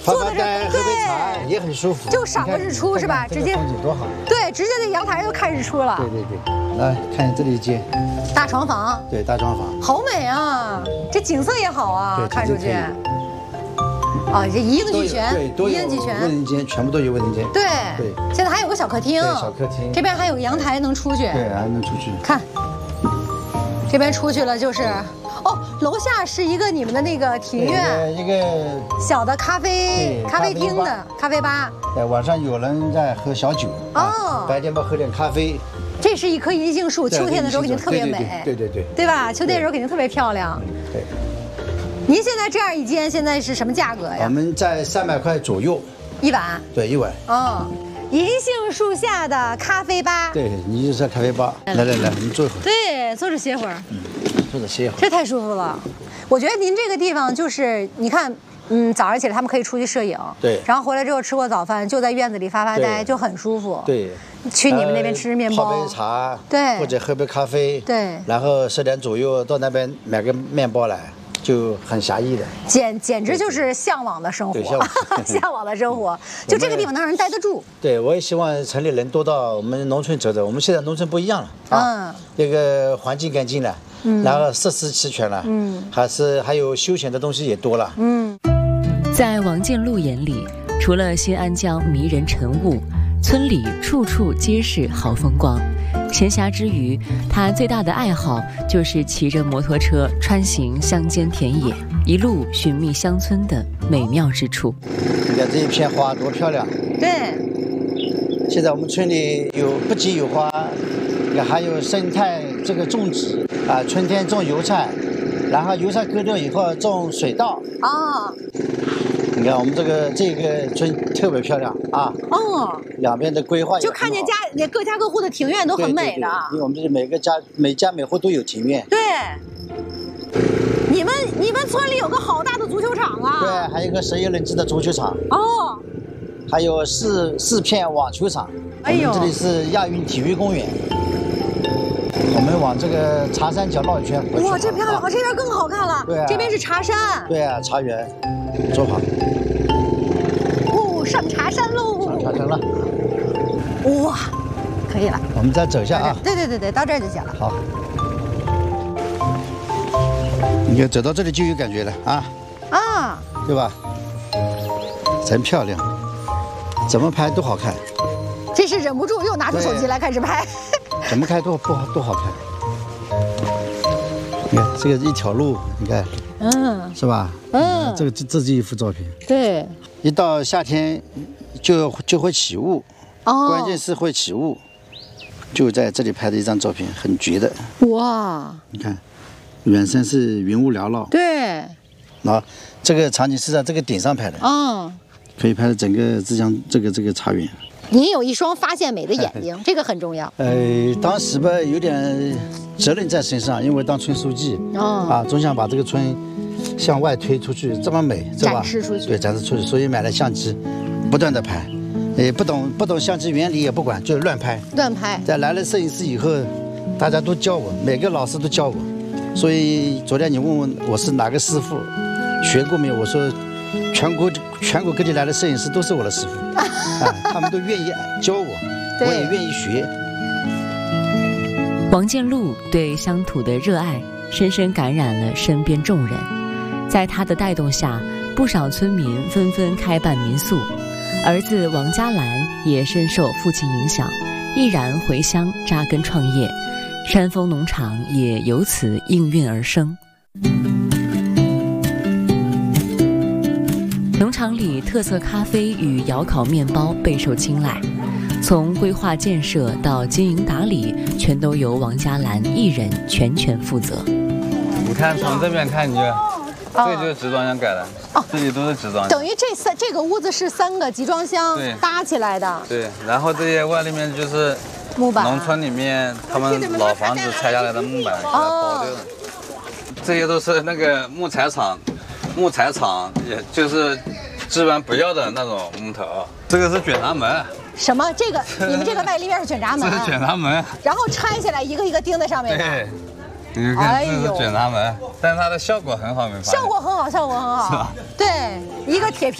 发呆喝杯茶也很舒服， 就赏个日出是吧？直接风景多好。 对，直接在阳台就看日出了。 对，来看这里一间大床房。对， 大床房， 好美啊！这景色也好啊，看出去。啊，这一应俱全， 对， 一应俱全。 卫生间全部都有卫生间。 对，现在还有个小客厅。 对，小客厅。 这边还有个阳台能出去。 对，还能出去。 看，这边出去了就是，哦，楼下是一个你们的那个庭院， 一个小的咖啡厅的咖啡吧。 对，晚上有人在喝小酒。哦。白天吧喝点咖啡。这是一棵银杏树，秋天的时候肯定特别美。对吧？秋天的时候肯定特别漂亮。 对。 您现在这样一间，现在是什么价格呀？ 我们在300块左右一晚。 对，1晚。 哦，银杏树下的咖啡吧。 对，你就是咖啡吧。来，我们坐一会儿。 对，坐着歇会儿。 坐着歇一会儿。 这太舒服了。我觉得您这个地方就是，你看，早上起来他们可以出去摄影。对。然后回来之后吃过早饭，就在院子里发呆，就很舒服。 对。 去你们那边吃面包。 泡杯茶。 对。 或者喝杯咖啡。 对。 然后10点左右到那边买个面包来。就很狭义的，简直就是向往的生活，向往的生活。就这个地方能让人待得住。对，我也希望城里人多到我们农村走走。我们现在农村不一样了啊，这个环境干净了，然后设施齐全了，还有休闲的东西也多了。 在王建禄眼里，除了新安江迷人晨雾，村里处处皆是好风光。闲暇之余，他最大的爱好就是骑着摩托车穿行乡间田野，一路寻觅乡村的美妙之处。 你看这一片花多漂亮！ 对， 现在我们村里不仅有花，还有生态这个种植啊，春天种油菜，然后油菜割掉以后种水稻。你看我们这个村特别漂亮啊！两边的规划也就看见各家各户的庭院都很美的。 因为我们这里每家每户都有庭院。 对。你们村里有个好大的足球场啊！ 对，还有一个11人制的足球场。还有四片网球场。我们这里是亚运体育公园。我们往这个茶山脚绕一圈。 哇，这漂亮！这边更好看了。对，这边是茶山。 对啊，茶园。坐好。 上茶山喽！ 上茶山了。 哇，可以了。 我们再走一下啊。 对，到这儿就行了。 好。你看走到这里就有感觉了啊。对吧？真漂亮，怎么拍都好看。 这是忍不住又拿出手机来开始拍。 怎么拍都好看。你看这个一条路，你看。是吧？这是一幅照片。对，一到夏天就会起雾，关键是会起雾，就在这里拍的一张照片，很绝的。哇！你看，远山是云雾缭绕。对。这个场景是在这个顶上拍的。可以拍整个浙江这个茶园。 您有一双发现美的眼睛，这个很重要。 当时吧有点责任在身上，因为当村书记总想把这个村向外推出去，这么美，是吧？展示出去。对，展示出去，所以买了相机，不断的拍。不懂相机原理也不管，就是乱拍。在来了摄影师以后，大家都教我，每个老师都教我。所以昨天你问问我是哪个师傅，学过没有？我说全国各地来的摄影师都是我的师傅。他们都愿意教我，我也愿意学。 王建禄对乡土的热爱深深感染了身边众人，在他的带动下，不少村民纷纷开办民宿。儿子王嘉兰也深受父亲影响，毅然回乡扎根创业，山峰农场也由此应运而生。农场里特色咖啡与窑烤面包备受青睐，从规划建设到经营打理，全都由王嘉兰一人全权负责。 你看从这边看，这就是集装箱改的，这里都是集装箱。 等于这个屋子是3个集装箱搭起来的。 对，然后这些外立面就是木板， 农村里面他们老房子拆下来的木板给它包掉的。这些都是那个木材厂，也就是基本不要的那种木头。这个是卷闸门。 什么？你们这个外立面是卷闸门？ 这是卷闸门。 然后拆下来一个一个钉在上面的。 对。你看，这是卷闸门，但是它的效果很好，没发现？ 效果很好。是吧？对，一个铁皮